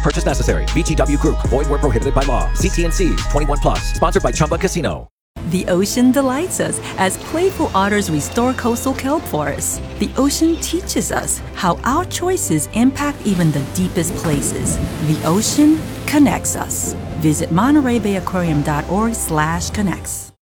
purchase necessary. VGW Group. Void where prohibited by law. See TNC. 21 plus. Sponsored by Chumba Casino. The ocean delights us as playful otters restore coastal kelp forests. The ocean teaches us how our choices impact even the deepest places. The ocean connects us. Visit MontereyBayAquarium.org/connects.